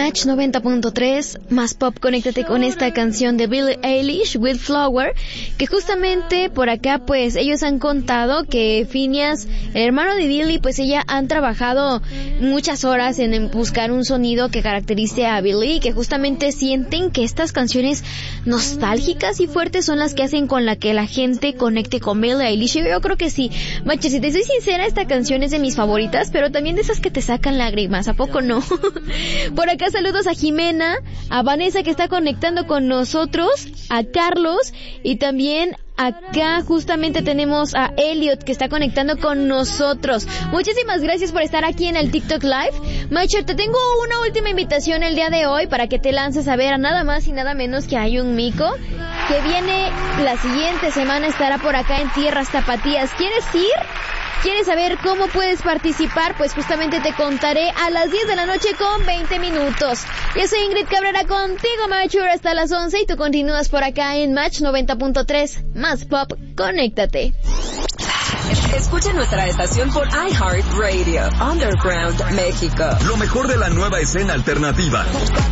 Match 90.3, más pop, conéctate con esta canción de Billie Eilish, With Flower, que justamente por acá pues ellos han contado que Phineas, el hermano de Billie, pues ella han trabajado muchas horas en buscar un sonido que caracterice a Billie, y que justamente sienten que estas canciones nostálgicas y fuertes son las que hacen con la que la gente conecte con Billie Eilish. Yo creo que sí, Macho, si te soy sincera, esta canción es de mis favoritas, pero también de esas que te sacan lágrimas, ¿a poco no? Por acá saludos a Jimena, a Vanessa que está conectando con nosotros, a Carlos, y también acá justamente tenemos a Elliot que está conectando con nosotros. Muchísimas gracias por estar aquí en el TikTok Live. Macho, te tengo una última invitación el día de hoy para que te lances a ver a nada más y nada menos que a Ayun Miko, que viene la siguiente semana, estará por acá en Tierras Tapatías. ¿Quieres ir? ¿Quieres saber cómo puedes participar? Pues justamente te contaré a las 10 de la noche con 20 minutos. Yo soy Ingrid Cabrera contigo, Macho, hasta las 11, y tú continúas por acá en Match 90.3. Más pop, conéctate. Escucha nuestra estación por iHeartRadio, Underground México. Lo mejor de la nueva escena alternativa.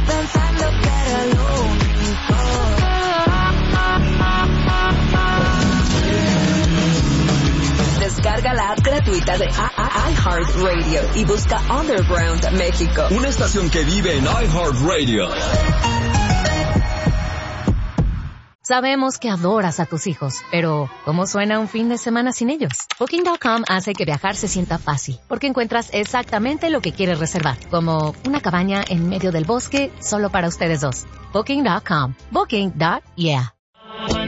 Descarga la app gratuita de iHeartRadio y busca Underground México. Una estación que vive en iHeartRadio. Sabemos que adoras a tus hijos, pero ¿cómo suena un fin de semana sin ellos? Booking.com hace que viajar se sienta fácil, porque encuentras exactamente lo que quieres reservar, como una cabaña en medio del bosque solo para ustedes dos. Booking.com. Booking.yeah.